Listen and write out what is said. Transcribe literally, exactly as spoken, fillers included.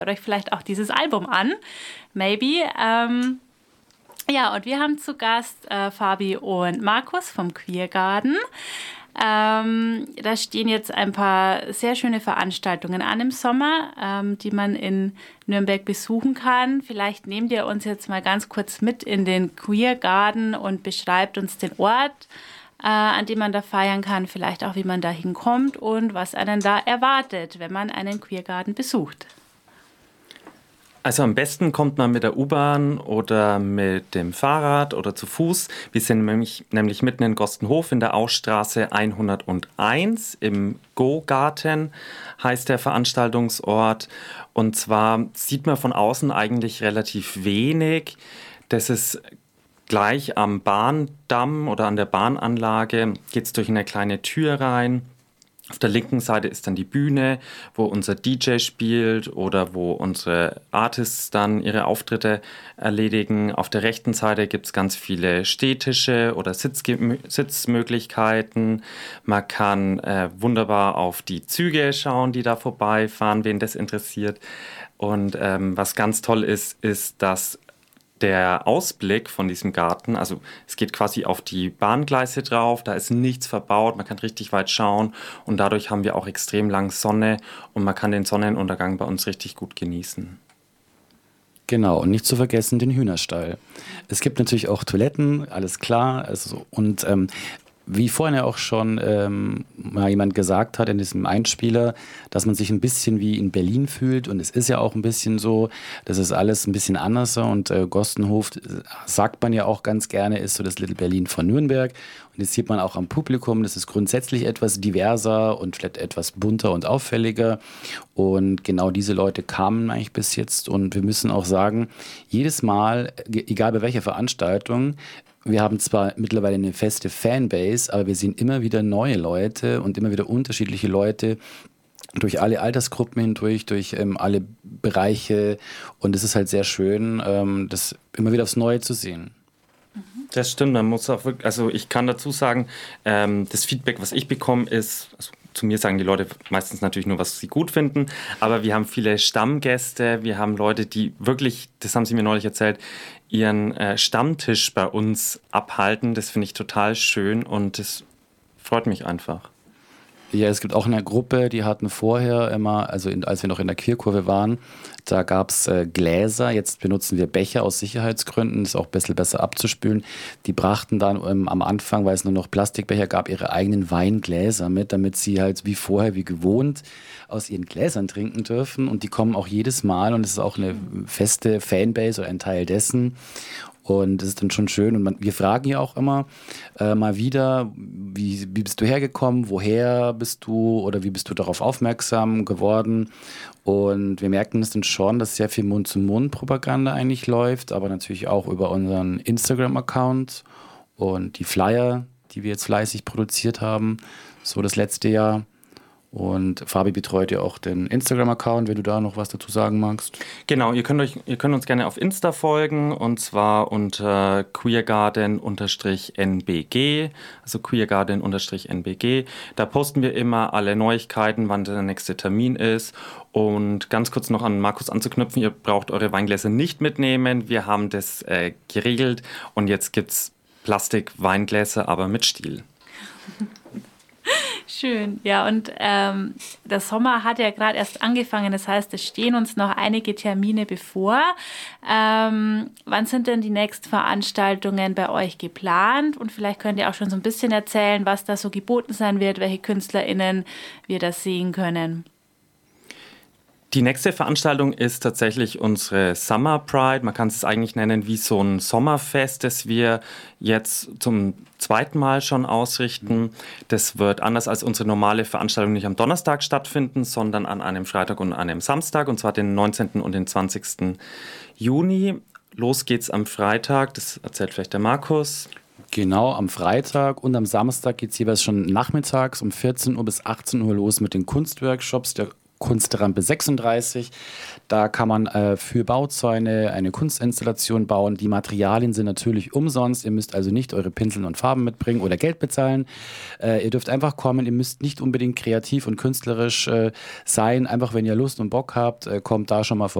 hört euch vielleicht auch dieses Album an. Maybe. Ähm, ja, und wir haben zu Gast äh, Fabi und Markus vom Queer Garden. Ähm, da stehen jetzt ein paar sehr schöne Veranstaltungen an im Sommer, ähm, die man in Nürnberg besuchen kann. Vielleicht nehmt ihr uns jetzt mal ganz kurz mit in den Queer Garden und beschreibt uns den Ort, äh, an dem man da feiern kann, vielleicht auch, wie man da hinkommt und was einen da erwartet, wenn man einen Queer Garden besucht. Also am besten kommt man mit der U-Bahn oder mit dem Fahrrad oder zu Fuß. Wir sind nämlich, nämlich mitten in Gostenhof in der Austraße hunderteins im Go-Garten, heißt der Veranstaltungsort. Und zwar sieht man von außen eigentlich relativ wenig. Das ist gleich am Bahndamm oder an der Bahnanlage, geht es durch eine kleine Tür rein. Auf der linken Seite ist dann die Bühne, wo unser D J spielt oder wo unsere Artists dann ihre Auftritte erledigen. Auf der rechten Seite gibt es ganz viele Stehtische oder Sitzge- Sitzmöglichkeiten. Man kann äh, wunderbar auf die Züge schauen, die da vorbeifahren, wen das interessiert. Und ähm, was ganz toll ist, ist, dass der Ausblick von diesem Garten, also es geht quasi auf die Bahngleise drauf, da ist nichts verbaut, man kann richtig weit schauen und dadurch haben wir auch extrem lang Sonne und man kann den Sonnenuntergang bei uns richtig gut genießen. Genau, und nicht zu vergessen den Hühnerstall. Es gibt natürlich auch Toiletten, alles klar, also, und ähm, wie vorhin ja auch schon ähm, mal jemand gesagt hat in diesem Einspieler, dass man sich ein bisschen wie in Berlin fühlt und es ist ja auch ein bisschen so, das ist alles ein bisschen anders und äh, Gostenhof, sagt man ja auch ganz gerne, ist so das Little Berlin von Nürnberg und das sieht man auch am Publikum, das ist grundsätzlich etwas diverser und vielleicht etwas bunter und auffälliger und genau diese Leute kamen eigentlich bis jetzt und wir müssen auch sagen, jedes Mal, egal bei welcher Veranstaltung, wir haben zwar mittlerweile eine feste Fanbase, aber wir sehen immer wieder neue Leute und immer wieder unterschiedliche Leute durch alle Altersgruppen hindurch, durch ähm, alle Bereiche. Und es ist halt sehr schön, ähm, das immer wieder aufs Neue zu sehen. Das stimmt, man muss auch wirklich, also ich kann dazu sagen, ähm, das Feedback, was ich bekomme, ist, also zu mir sagen die Leute meistens natürlich nur, was sie gut finden, aber wir haben viele Stammgäste, wir haben Leute, die wirklich, das haben sie mir neulich erzählt, ihren äh, Stammtisch bei uns abhalten. Das finde ich total schön und das freut mich einfach. Ja, es gibt auch eine Gruppe, die hatten vorher immer, also in, als wir noch in der Queerkurve waren, da gab es äh, Gläser, jetzt benutzen wir Becher aus Sicherheitsgründen, ist auch ein bisschen besser abzuspülen. Die brachten dann ähm, am Anfang, weil es nur noch Plastikbecher gab, ihre eigenen Weingläser mit, damit sie halt wie vorher, wie gewohnt, aus ihren Gläsern trinken dürfen und die kommen auch jedes Mal und es ist auch eine feste Fanbase oder ein Teil dessen. Und das ist dann schon schön. Und man, wir fragen ja auch immer äh, mal wieder, wie, wie bist du hergekommen, woher bist du oder wie bist du darauf aufmerksam geworden? Und wir merken es dann schon, dass sehr viel Mund-zu-Mund-Propaganda eigentlich läuft, aber natürlich auch über unseren Instagram-Account und die Flyer, die wir jetzt fleißig produziert haben, so das letzte Jahr. Und Fabi betreut ja auch den Instagram-Account, wenn du da noch was dazu sagen magst. Genau, ihr könnt, euch, ihr könnt uns gerne auf Insta folgen und zwar unter queergarden-N B G, also queergarden-N B G. Da posten wir immer alle Neuigkeiten, wann der nächste Termin ist. Und ganz kurz noch an Markus anzuknüpfen, ihr braucht eure Weingläser nicht mitnehmen. Wir haben das äh, geregelt und jetzt gibt es Plastik-Weingläser, aber mit Stiel. Schön, ja, und ähm, der Sommer hat ja gerade erst angefangen, das heißt, es stehen uns noch einige Termine bevor. Ähm, wann sind denn die nächsten Veranstaltungen bei euch geplant? Und vielleicht könnt ihr auch schon so ein bisschen erzählen, was da so geboten sein wird, welche KünstlerInnen wir da sehen können. Die nächste Veranstaltung ist tatsächlich unsere Summer Pride. Man kann es eigentlich nennen wie so ein Sommerfest, das wir jetzt zum zweiten Mal schon ausrichten. Das wird anders als unsere normale Veranstaltung nicht am Donnerstag stattfinden, sondern an einem Freitag und einem Samstag, und zwar den neunzehnten und den zwanzigsten Juni. Los geht's am Freitag, das erzählt vielleicht der Markus. Genau, am Freitag und am Samstag geht es jeweils schon nachmittags um vierzehn Uhr bis achtzehn Uhr los mit den Kunstworkshops der Kunstrampe sechsunddreißig. Da kann man äh, für Bauzäune eine Kunstinstallation bauen. Die Materialien sind natürlich umsonst. Ihr müsst also nicht eure Pinsel und Farben mitbringen oder Geld bezahlen. Äh, ihr dürft einfach kommen. Ihr müsst nicht unbedingt kreativ und künstlerisch äh, sein. Einfach, wenn ihr Lust und Bock habt, äh, kommt da schon mal vorbei.